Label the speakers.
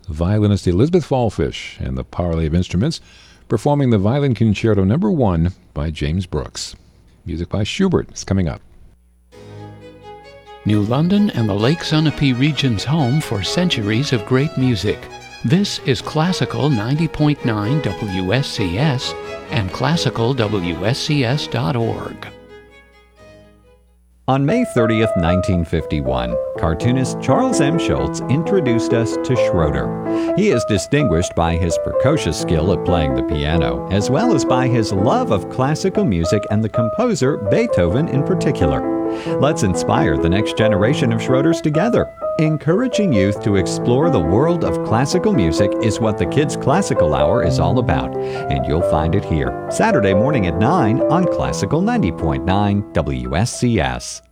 Speaker 1: violinist Elizabeth Fallfish and the Parley of Instruments performing the Violin Concerto No. 1 by James Brooks. Music by Schubert is coming up.
Speaker 2: New London and the Lake Sunapee region's home for centuries of great music. This is Classical 90.9 WSCS and classicalwscs.org.
Speaker 3: On May 30th, 1951, cartoonist Charles M. Schulz introduced us to Schroeder. He is distinguished by his precocious skill at playing the piano, as well as by his love of classical music and the composer Beethoven in particular. Let's inspire the next generation of Schroeders together. Encouraging youth to explore the world of classical music is what the Kids Classical Hour is all about, and you'll find it here, Saturday morning at 9 on Classical 90.9 WSCS.